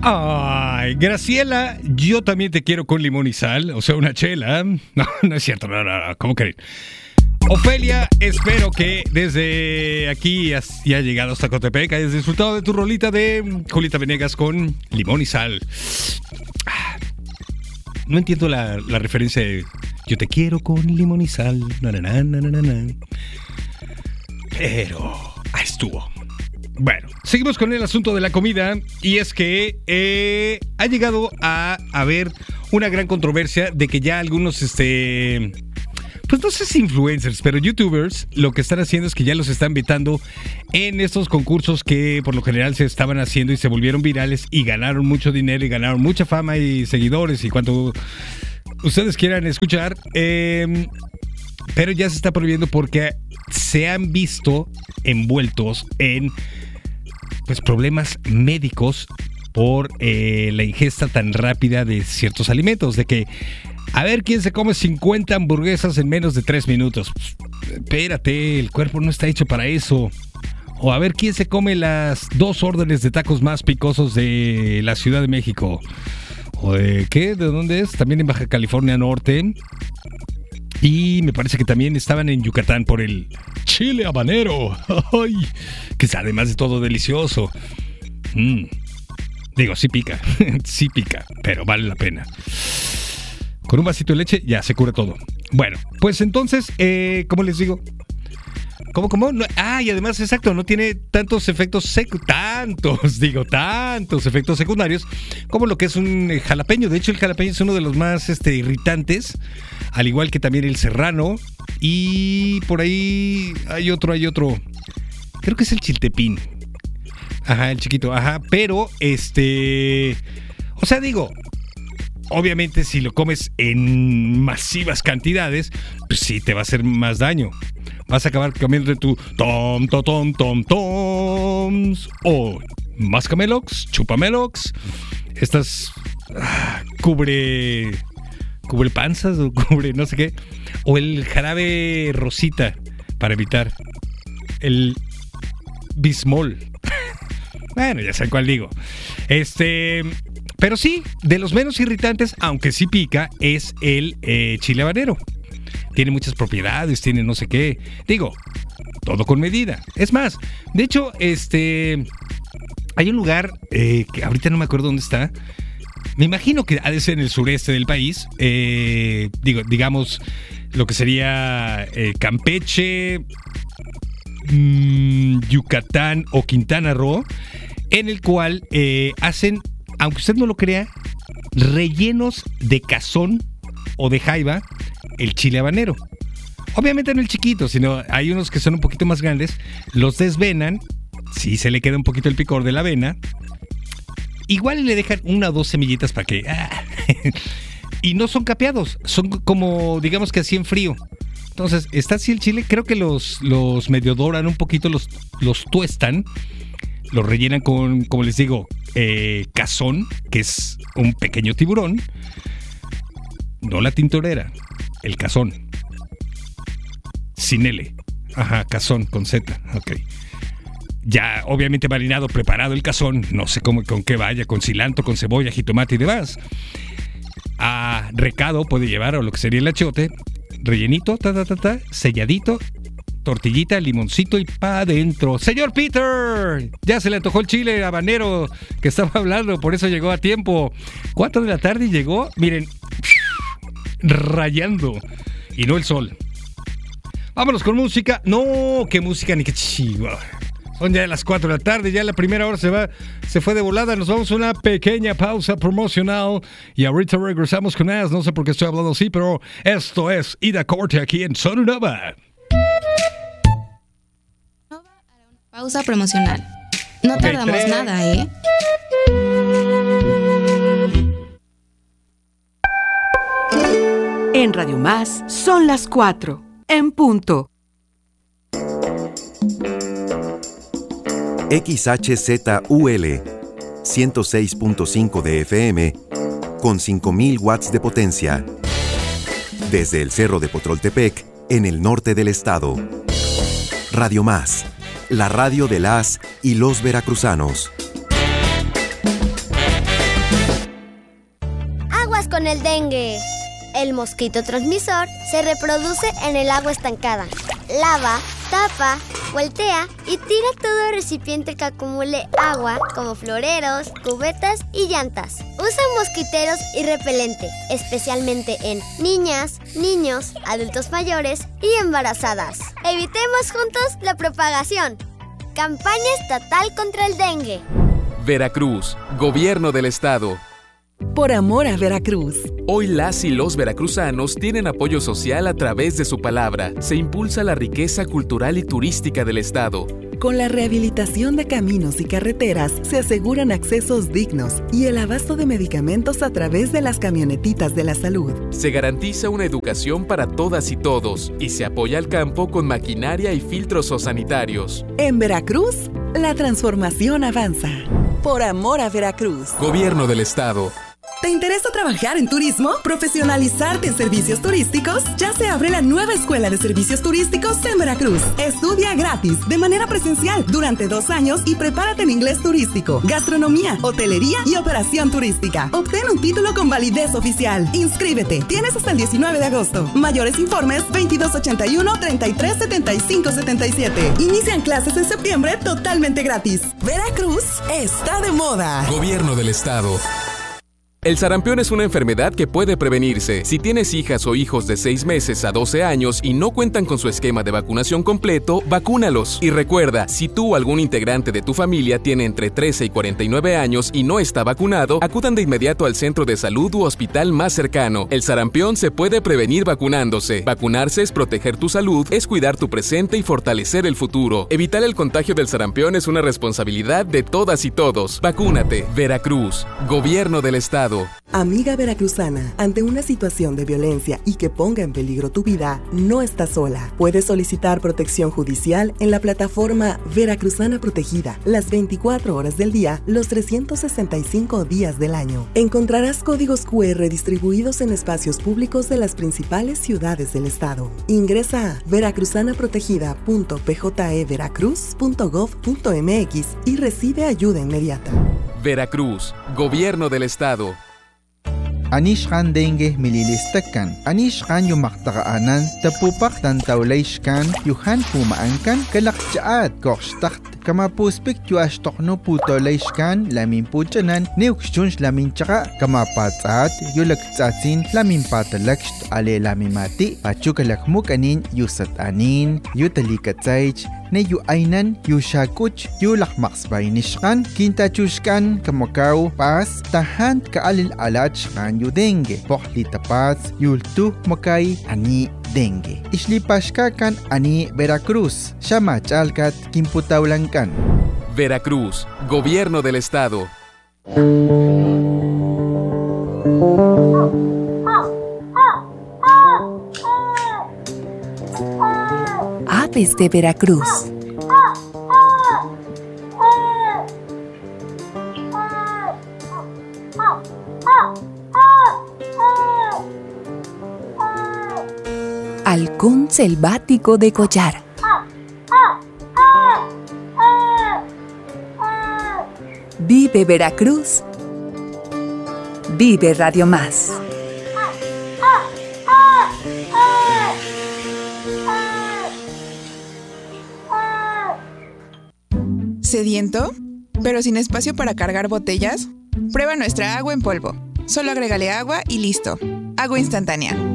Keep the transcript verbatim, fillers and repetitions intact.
Ay, Graciela, yo también te quiero con limón y sal, o sea, una chela. No, no es cierto, no, no, no, ¿cómo creen? Ofelia, espero que desde aquí has, ya llegado hasta Cotepec hayas disfrutado de tu rolita de Julieta Venegas con limón y sal. No entiendo la, la referencia de yo te quiero con limón y sal, na, na, na, na, na, na. Pero ahí estuvo. Bueno, seguimos con el asunto de la comida y es que eh, ha llegado a haber una gran controversia de que ya algunos, este, pues no sé si influencers, pero youtubers lo que están haciendo es que ya los están vetando en estos concursos que por lo general se estaban haciendo y se volvieron virales y ganaron mucho dinero y ganaron mucha fama y seguidores y cuanto ustedes quieran escuchar, eh, pero ya se está prohibiendo porque se han visto envueltos en pues problemas médicos por eh, la ingesta tan rápida de ciertos alimentos, de que a ver quién se come cincuenta hamburguesas en menos de tres minutos. Pues, espérate, el cuerpo no está hecho para eso. O a ver quién se come las dos órdenes de tacos más picosos de la Ciudad de México. ¿O de qué? ¿De dónde es? También en Baja California Norte. Y me parece que también estaban en Yucatán por el chile habanero. Ay, que es además de todo delicioso. Mm. Digo, sí pica, sí pica, pero vale la pena. Con un vasito de leche ya se cura todo. Bueno, pues entonces, eh, ¿cómo les digo? ¿Cómo, cómo? No, ah, y además, exacto, no tiene tantos efectos secundarios, tantos, digo, tantos efectos secundarios como lo que es un jalapeño. De hecho, el jalapeño es uno de los más este, irritantes, al igual que también el serrano. Y por ahí hay otro, hay otro. Creo que es el chiltepín. Ajá, el chiquito, ajá. Pero, este... O sea, digo... Obviamente, si lo comes en masivas cantidades, pues sí te va a hacer más daño. Vas a acabar comiendo tu tom, tom, tom, tom, toms. O mascamelox, chupamelox. Estas ah, cubre... Cubre panzas o cubre no sé qué. O el jarabe rosita para evitar el bismol. Bueno, ya sé cuál digo. Este... Pero sí, de los menos irritantes, aunque sí pica, es el eh, chile habanero. Tiene muchas propiedades, tiene no sé qué. Digo, todo con medida. Es más, de hecho, este... hay un lugar eh, que ahorita no me acuerdo dónde está. Me imagino que ha de ser en el sureste del país. Eh, digo, digamos, lo que sería eh, Campeche, mmm, Yucatán o Quintana Roo, en el cual eh, hacen, aunque usted no lo crea, rellenos de cazón o de jaiba, el chile habanero. Obviamente no el chiquito, sino hay unos que son un poquito más grandes, los desvenan, sí se le queda un poquito el picor de la avena, igual le dejan una o dos semillitas para que... Ah, y no son capeados, son como, digamos que así en frío. Entonces, está así el chile, creo que los, los medio doran un poquito, los, los tuestan, los rellenan con, como les digo, eh, cazón, que es un pequeño tiburón. No la tintorera, el cazón. Sin L. Ajá, cazón con Z, ok. Ya, obviamente marinado, preparado el cazón, no sé cómo, con qué vaya, con cilantro, con cebolla, jitomate y demás. A recado puede llevar, o lo que sería el achiote, rellenito, ta, ta, ta, ta, selladito, tortillita, limoncito y pa' adentro. ¡Señor Peter! Ya se le antojó el chile habanero que estaba hablando, por eso llegó a tiempo. Cuatro de la tarde y llegó, miren, rayando. Y no el sol. Vámonos con música. No, qué música, ni qué chivo. Son ya las cuatro de la tarde, ya la primera hora se va, se fue de volada. Nos vamos a una pequeña pausa promocional y ahorita regresamos con más. No sé por qué estoy hablando así, pero esto es Ida Corte aquí en Sonora. Pausa promocional. No tardamos Petre. nada, ¿eh? En Radio Más son las cuatro, en punto. X H Z U L ciento seis punto cinco de F M con cinco mil watts de potencia. Desde el Cerro de Potroltepec, en el norte del estado. Radio Más, la radio de las y los veracruzanos. con el dengue. El mosquito transmisor se reproduce en el agua estancada. Lava, tapa, voltea y tira todo recipiente que acumule agua, como floreros, cubetas y llantas. Usa mosquiteros y repelente, especialmente en niñas, niños, adultos mayores y embarazadas. Evitemos juntos la propagación. Campaña estatal contra el dengue. Veracruz, Gobierno del Estado. Por amor a Veracruz. Hoy las y los veracruzanos tienen apoyo social a través de su palabra. Se impulsa la riqueza cultural y turística del Estado. Con la rehabilitación de caminos y carreteras se aseguran accesos dignos y el abasto de medicamentos a través de las camionetitas de la salud. Se garantiza una educación para todas y todos y se apoya al campo con maquinaria y filtros sanitarios. En Veracruz, la transformación avanza. Por amor a Veracruz. Gobierno del Estado. ¿Te interesa trabajar en turismo? ¿Profesionalizarte en servicios turísticos? Ya se abre la nueva Escuela de Servicios Turísticos en Veracruz. Estudia gratis, de manera presencial, durante dos años y prepárate en inglés turístico, gastronomía, hotelería y operación turística. Obtén un título con validez oficial. Inscríbete. Tienes hasta el diecinueve de agosto. Mayores informes veintidós ochenta y uno, treinta y tres, setenta y cinco, setenta y siete. Inician clases en septiembre totalmente gratis. Veracruz está de moda. Gobierno del Estado. El sarampión es una enfermedad que puede prevenirse. Si tienes hijas o hijos de seis meses a doce años y no cuentan con su esquema de vacunación completo, vacúnalos. Y recuerda, si tú o algún integrante de tu familia tiene entre trece y cuarenta y nueve años y no está vacunado, acudan de inmediato al centro de salud u hospital más cercano. El sarampión se puede prevenir vacunándose. Vacunarse es proteger tu salud, es cuidar tu presente y fortalecer el futuro. Evitar el contagio del sarampión es una responsabilidad de todas y todos. Vacúnate. Veracruz, Gobierno del Estado. Amiga veracruzana, ante una situación de violencia y que ponga en peligro tu vida, no estás sola. Puedes solicitar protección judicial en la plataforma Veracruzana Protegida, las veinticuatro horas del día, los trescientos sesenta y cinco días del año. Encontrarás códigos cu erre distribuidos en espacios públicos de las principales ciudades del estado. Ingresa a veracruzana protegida punto p j e veracruz punto gov punto m x y recibe ayuda inmediata. Veracruz, Gobierno del Estado. Anishkan dengue mililistakan. Anishkan yumaktaanan tapupak tantawlayshkan yuhan pumaankan kalakchaat kokshtakt kama puspik yuashtokno putolayshkan lamin puchanan niukshunsh lamin chaka kama patsaat yulaktsatsin lamin patalaksht ale lamimati pachukalakmukanin yusatanin yutalikatsaych ne yu ainan yu shakuch yu lakmaksbaynishkan kintachushkan kamakaw pas tahan kaalil alachkan yu dengue pohli tapaz yultu makay ani dengue islipashkakan ani Veracruz shamachalkat kimputawlankan. Veracruz, Gobierno del Estado. Aves de Veracruz. Halcón selvático de collar. Vive Veracruz. Vive Radio Más. ¿Sediento? ¿Pero sin espacio para cargar botellas? Prueba nuestra agua en polvo. Solo agrégale agua y listo. Agua instantánea.